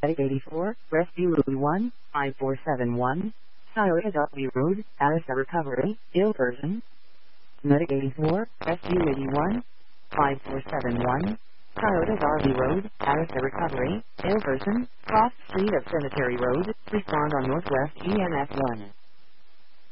Medic 84, Rescue 1, 5471, Scioto W Road, Addis Recovery, ill person. Medic 84, Rescue 81, 5471, Scioto RV Road, Addis Recovery, ill person, cross street of Cemetery Road, respond on Northwest EMS 1.